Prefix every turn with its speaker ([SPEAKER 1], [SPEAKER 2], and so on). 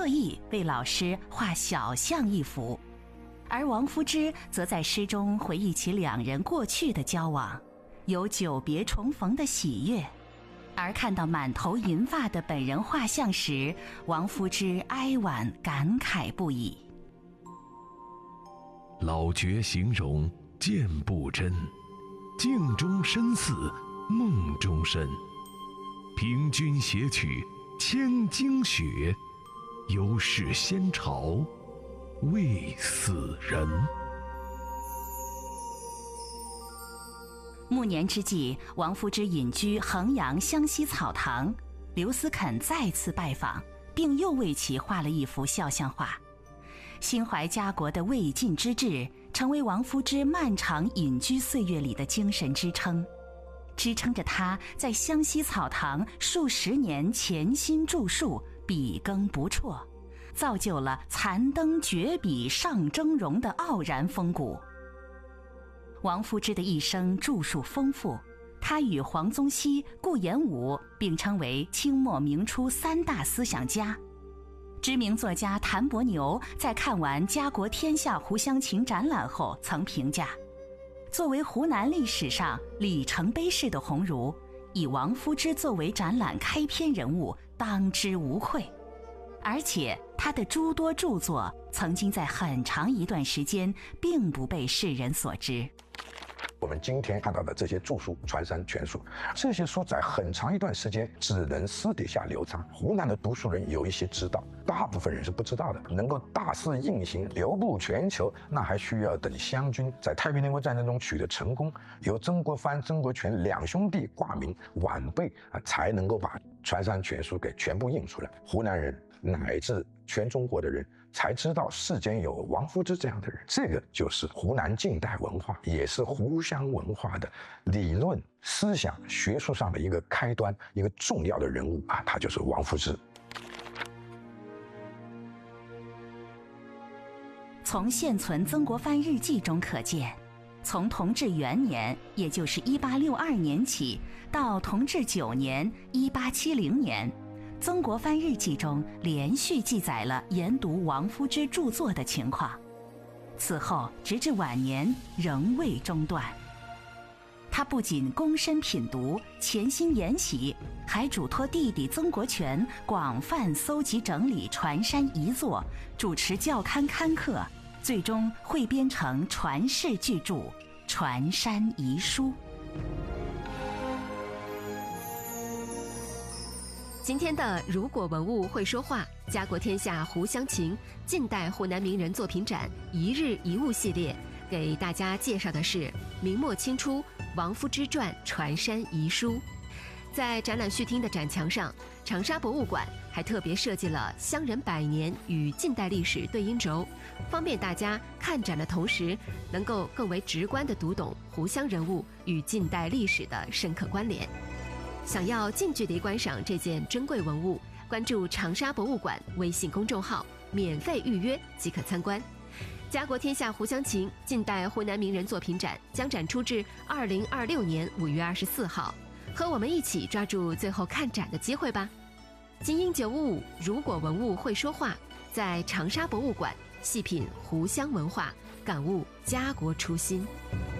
[SPEAKER 1] 特意为老师画小象一幅，而王夫之则在诗中回忆起两人过去的交往，有久别重逢的喜悦。而看到满头银发的本人画像时，王夫之哀婉感慨不已。
[SPEAKER 2] 老觉形容见不真，镜中身似梦中身。凭君写曲千经雪，犹是先朝未死人。
[SPEAKER 1] 暮年之际，王夫之隐居衡阳湘西草堂，刘思肯再次拜访，并又为其画了一幅肖像画。心怀家国的未尽之志，成为王夫之漫长隐居岁月里的精神支撑，支撑着他在湘西草堂数十年潜心著述，笔耕不辍，造就了残灯绝笔上峥嵘的傲然风骨。王夫之的一生著述丰富，他与黄宗羲、顾炎武并称为清末明初三大思想家。知名作家谭伯牛在看完《家国天下胡湘琴》展览后曾评价，作为湖南历史上里程碑式的鸿儒，以王夫之作为展览开篇人物，当之无愧。而且他的诸多著作曾经在很长一段时间并不被世人所知。
[SPEAKER 3] 我们今天看到的这些著书传山全书，这些书在很长一段时间只能私底下流传。湖南的读书人有一些知道，大部分人是不知道的。能够大肆印行、流布全球，那还需要等湘军在太平天国战争中取得成功，由曾国藩、曾国荃两兄弟挂名晚辈才能够把传山全书给全部印出来。湖南人乃至全中国的人才知道世间有王夫之这样的人。这个就是湖南近代文化，也是湖湘文化的理论思想学术上的一个开端，一个重要的人物他就是王夫之。
[SPEAKER 1] 从现存曾国藩日记中可见，从同治元年，也就是1862年起，到同治9年1870年，曾国藩日记中连续记载了研读王夫之著作的情况，此后直至晚年仍未中断。他不仅躬身品读、潜心研习，还嘱托弟弟曾国荃广泛搜集整理传山遗作，主持校刊刊刻，最终汇编成传世巨著《传山遗书》。
[SPEAKER 4] 今天的如果文物会说话，家国天下胡湘琴近代湖南名人作品展一日一物系列，给大家介绍的是明末清初王夫之传传山遗书。在展览序厅的展墙上，长沙博物馆还特别设计了乡人百年与近代历史对应轴，方便大家看展的同时能够更为直观地读懂湖湘人物与近代历史的深刻关联。想要近距离观赏这件珍贵文物，关注长沙博物馆微信公众号，免费预约即可参观。家国天下胡湘琴近代湖南名人作品展将展出至2026年5月24号，和我们一起抓住最后看展的机会吧。精英955如果文物会说话，在长沙博物馆细品湖湘文化，感悟家国初心。